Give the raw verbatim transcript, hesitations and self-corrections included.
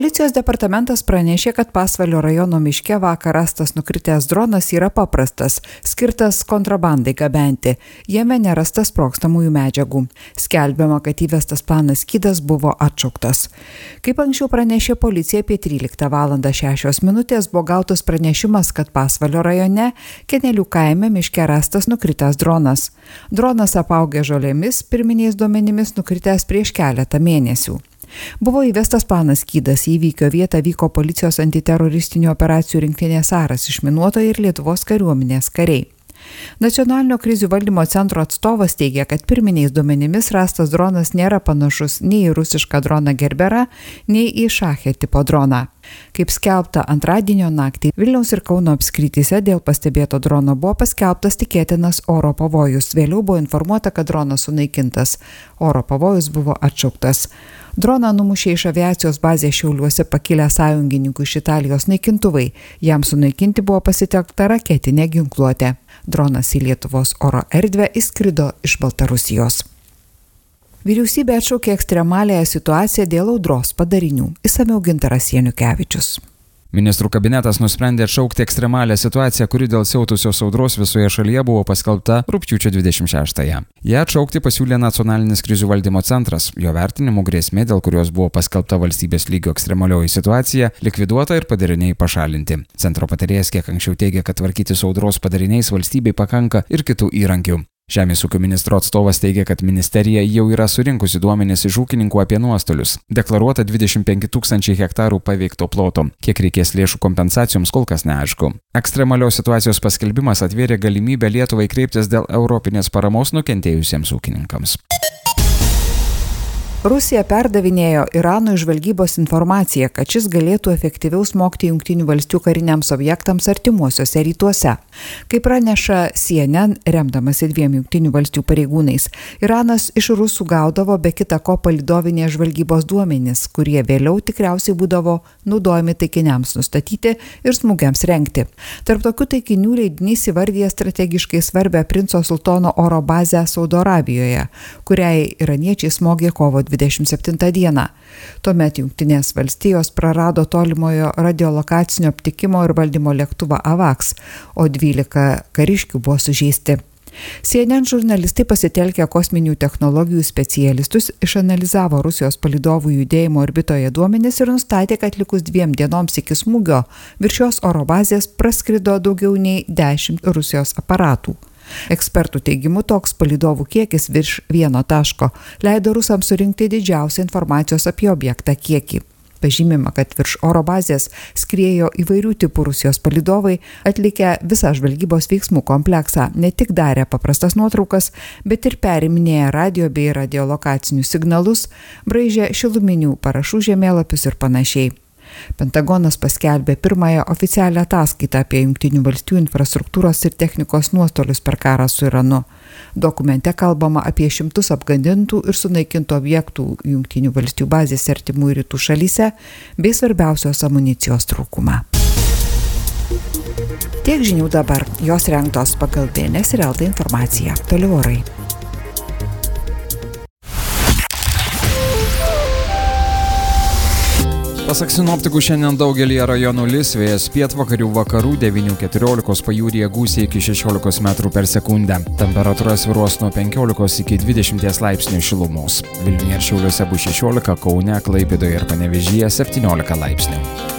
Policijos departamentas pranešė, kad Pasvalio rajono miške vakar rastas nukritęs dronas yra paprastas, skirtas kontrabandai gabenti. Jame nerastas sprogstamųjų medžiagų. Skelbiama, kad įvestas planas skydas buvo atšauktas. Kaip anksčiau pranešė policija, apie tryliktą valandą šešios minutės buvo gautas pranešimas, kad Pasvalio rajone Kenelių kaime miške rastas nukritęs dronas. Dronas apaugė žolėmis, pirminiais duomenimis nukritęs prieš keletą mėnesių. Buvo įvestas planas skydas, į įvykio vietą vyko policijos antiteroristinių operacijų rinktinės Aras išminuotojai ir Lietuvos kariuomenės kariai. Nacionalinio krizių valdymo centro atstovas teigia, kad pirminiais duomenimis rastas dronas nėra panašus nei į rusišką droną Gerberą, nei į Šachė tipo droną. Kaip skelbta antradienio naktį, Vilniaus ir Kauno apskrityse dėl pastebėto drono buvo paskelbtas tikėtinas oro pavojus. Vėliau buvo informuota, kad dronas sunaikintas. Oro pavojus buvo atšauktas. Droną numušė iš aviacijos bazės Šiauliuose pakilę sąjungininkų iš Italijos naikintuvai. Jam sunaikinti buvo pasitelkta raketinė ginkluotė. Dronas į Lietuvos oro erdvę įskrido iš Baltarusijos. Vyriausybė atšaukė ekstremaliąją situaciją dėl audros padarinių. Išsamiau Gintaras Janukevičius. Ministrų kabinetas nusprendė atšaukti ekstremalią situaciją, kuri dėl siautusios audros visoje šalyje buvo paskelbta rugpjūčio dvidešimt šeštąją. Ją atšaukti pasiūlė Nacionalinis krizių valdymo centras. Jo vertinimu grėsmė, dėl kurios buvo paskelbta valstybės lygio ekstremalioji situacija, likviduota ir padariniai pašalinti. Centro patarėjas kiek anksčiau teigė, kad tvarkyti su audros padariniais valstybei pakanka ir kitų įrankių. Žemės ūkio ministro atstovas teigia, kad ministerija jau yra surinkusi duomenis iš ūkininkų apie nuostolius. Deklaruota dvidešimt penki tūkstančiai hektarų paveikto ploto. Kiek reikės lėšų kompensacijoms, kol kas neaišku. Ekstremalios situacijos paskelbimas atvėrė galimybę Lietuvai kreiptis dėl europinės paramos nukentėjusiems ūkininkams. Rusija perdavinėjo Iranui žvalgybos informaciją, kad šis galėtų efektyviau smogti Jungtinių valstijų kariniams objektams artimuosiuose rytuose. Kaip praneša C N N, remdamasi dviem Jungtinių valstijų pareigūnais, Iranas iš rusų gaudavo be kita ko palydovinės žvalgybos duomenys, kurie vėliau tikriausiai būdavo naudojami taikiniams nustatyti ir smūgiams rengti. Tarp tokių taikinių leidinys įvardyja strategiškai svarbę Princo Sultono oro bazę Saudo Arabijoje, kuriai iraniečiai smogė kovo dvidešimt septintą dieną. Tuomet Jungtinės valstijos prarado tolimojo radiolokacinio aptikimo ir valdymo lėktuvą AVAX, o dvylika kariškių buvo sužeisti. C N N žurnalistai pasitelkę kosminių technologijų specialistus išanalizavo Rusijos palydovų judėjimo orbitoje duomenis ir nustatė, kad likus dviem dienoms iki smūgio virš šios oro bazės praskrido daugiau nei dešimt Rusijos aparatų. Ekspertų teigimu, toks palydovų kiekis virš vieno taško leido rusams surinkti didžiausią informacijos apie objektą kiekį. Pažymima, kad virš oro bazės skriejo įvairių tipų Rusijos palydovai, atlikę visą žvalgybos veiksmų kompleksą, ne tik darė paprastas nuotraukas, bet ir periminėję radio bei radiolokacinius signalus, braižė šiluminių parašų žemėlapius ir panašiai. Pentagonas paskelbė pirmąją oficialią ataskaitą apie Jungtinių valstijų infrastruktūros ir technikos nuostolius per karą su Iranu. Dokumente kalbama apie šimtus apgadintų ir sunaikintų objektų Jungtinių valstijų bazės artimųjų rytų šalyse bei svarbiausios amunicijos trūkumą. Tiek žinių dabar. Jos rengtos pagal B N S ir L T informaciją. Toliau orai. Pasak sinoptikų, šiandien daugelyje rajonų lis, vėjas pietvakarių vakarų devynių keturiolikos, pajūryje gūsiai iki šešiolikos metrų per sekundę. Temperatūra svyruos nuo penkiolikos iki dvidešimties laipsnių šilumos. Vilniuje ir Šiauliuose bus šešiolika, Kaune, Klaipėdoje ir Panevėžyje septyniolika laipsnių.